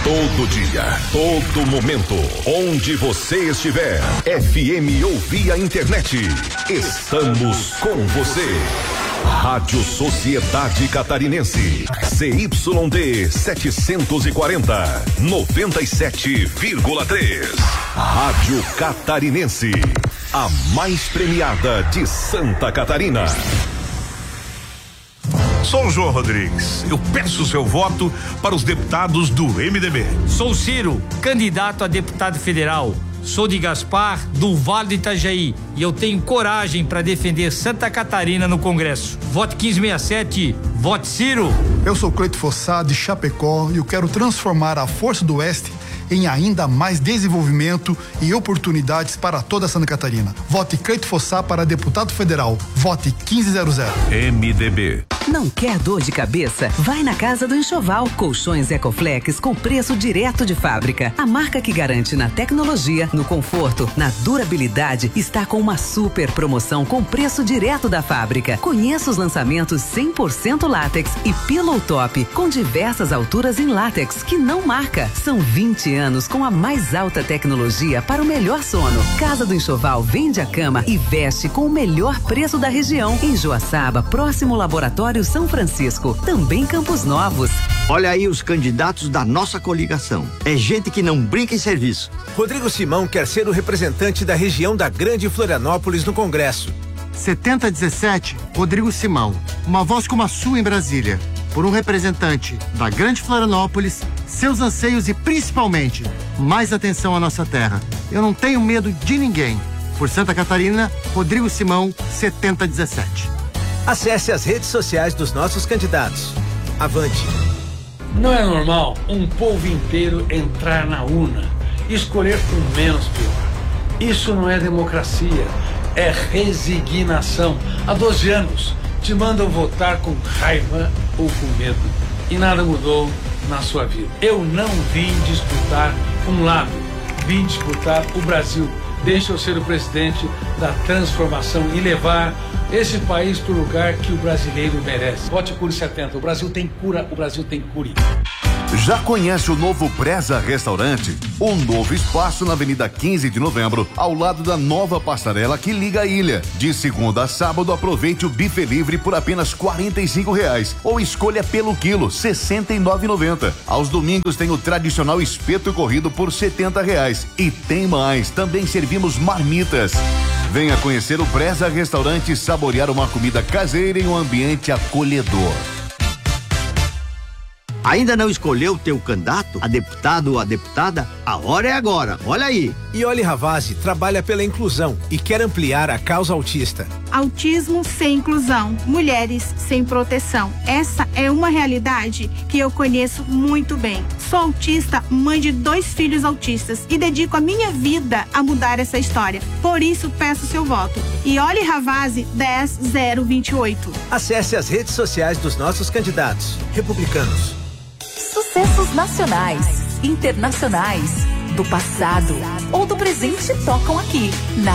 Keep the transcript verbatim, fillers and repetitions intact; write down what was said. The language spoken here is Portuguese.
Todo dia, todo momento, onde você estiver. F M ou via internet. Estamos com você. Rádio Sociedade Catarinense. C Y D setecentos e quarenta, noventa e sete vírgula três. Rádio Catarinense. A mais premiada de Santa Catarina. Sou o João Rodrigues. Eu peço o seu voto para os deputados do M D B. Sou Ciro, candidato a deputado federal. Sou de Gaspar, do Vale do Itajaí, e eu tenho coragem para defender Santa Catarina no Congresso. Vote quinze sessenta e sete, vote Ciro. Eu sou Cleito Fossá, de Chapecó, e eu quero transformar a Força do Oeste em ainda mais desenvolvimento e oportunidades para toda Santa Catarina. Vote Cleito Fossá para deputado federal. Vote quinze zero zero. M D B. Não quer dor de cabeça? Vai na Casa do Enxoval. Colchões Ecoflex com preço direto de fábrica. A marca que garante na tecnologia, no conforto, na durabilidade, está com uma super promoção com preço direto da fábrica. Conheça os lançamentos cem por cento látex e Pillow Top com diversas alturas em látex que não marca. São vinte anos com a mais alta tecnologia para o melhor sono. Casa do Enxoval vende a cama e veste com o melhor preço da região. Em Joaçaba, próximo ao Laboratório São Francisco, também Campos Novos. Olha aí os candidatos da nossa coligação. É gente que não brinca em serviço. Rodrigo Simão quer ser o representante da região da Grande Florianópolis no Congresso. setenta a dezessete, Rodrigo Simão. Uma voz como a sua em Brasília. Por um representante da Grande Florianópolis, seus anseios e principalmente mais atenção à nossa terra. Eu não tenho medo de ninguém. Por Santa Catarina, Rodrigo Simão, setenta a dezessete. Acesse as redes sociais dos nossos candidatos. Avante. Não é normal um povo inteiro entrar na urna e escolher o menos pior. Isso não é democracia, é resignação. Há doze anos te mandam votar com raiva ou com medo e nada mudou na sua vida. Eu não vim disputar um lado, vim disputar o Brasil. Deixa eu ser o presidente da transformação e levar esse país para o lugar que o brasileiro merece. Vote Cure setenta. O Brasil tem cura, o Brasil tem cure. Já conhece o novo Preza Restaurante? Um novo espaço na Avenida quinze de novembro, ao lado da nova passarela que liga a ilha. De segunda a sábado, aproveite o buffet livre por apenas quarenta e cinco reais ou escolha pelo quilo, sessenta e nove reais e noventa centavos. Aos domingos tem o tradicional espeto corrido por setenta reais. E tem mais, também servimos marmitas. Venha conhecer o Preza Restaurante e saborear uma comida caseira em um ambiente acolhedor. Ainda não escolheu o teu candidato, a deputado ou a deputada? A hora é agora, olha aí. Iole Ravazzi trabalha pela inclusão e quer ampliar a causa autista. Autismo sem inclusão, mulheres sem proteção. Essa é uma realidade que eu conheço muito bem. Sou autista, mãe de dois filhos autistas e dedico a minha vida a mudar essa história. Por isso, peço seu voto. Iole Ravazzi, dez zero vinte e oito. Acesse as redes sociais dos nossos candidatos republicanos. Sucessos nacionais, internacionais, do passado ou do presente tocam aqui na